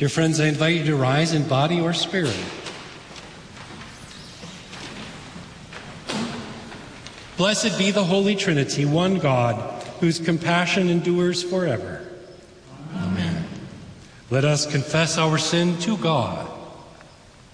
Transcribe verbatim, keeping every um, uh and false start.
Dear friends, I invite you to rise in body or spirit. Blessed be the Holy Trinity, one God, whose compassion endures forever. Amen. Let us confess our sin to God.